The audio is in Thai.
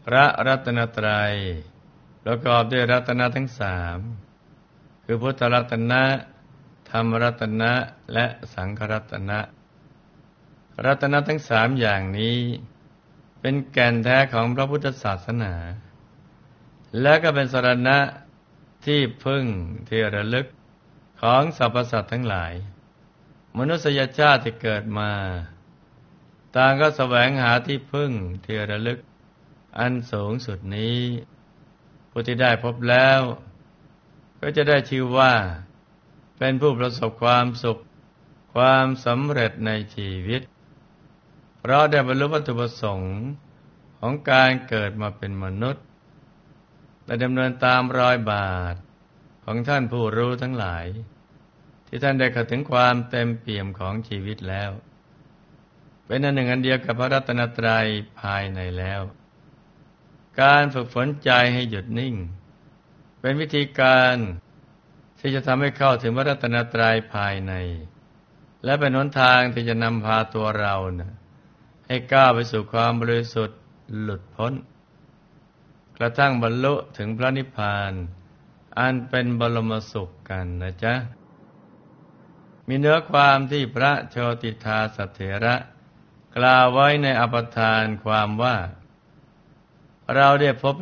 พระรัตนตรัยประกอบด้วยรัตนะทั้งสามคือพุทธรัตนะธรรมรัตนะและสังฆรัตนะรัตนะทั้งสามอย่างนี้เป็นแก่นแท้ของพระพุทธศาสนาและก็เป็นสรณะที่พึ่งที่ระลึกของสรรพสัตว์ทั้งหลายมนุษยชาติที่เกิดมาต่างก็แสวงหาที่พึ่งที่ระลึกอันสูงสุดนี้ผู้ที่ได้พบแล้วก็จะได้ชื่อว่าเป็นผู้ประสบความสุขความสำเร็จในชีวิตเพราะได้บรรลุวัตถุประสงค์ของการเกิดมาเป็นมนุษย์และดำเนินตามรอยบาทของท่านผู้รู้ทั้งหลายที่ท่านได้เข้าถึงความเต็มเปี่ยมของชีวิตแล้วเป็นอันหนึ่งอันเดียวกับพระรัตนตรัยภายในแล้วการฝึกฝนใจให้หยุดนิ่งเป็นวิธีการที่จะทำให้เข้าถึงพระรัตนตรัยภายในและเป็นหนทางที่จะนำพาตัวเราให้ก้าวไปสู่ความบริสุทธิ์หลุดพ้นกระทั่งบรรลุถึงพระนิพพานอันเป็นบรมสุขกันนะจ๊ะมีเนื้อความที่พระโชติทาสเถระกล่าวไว้ในอปทานความว่าเราได้พบ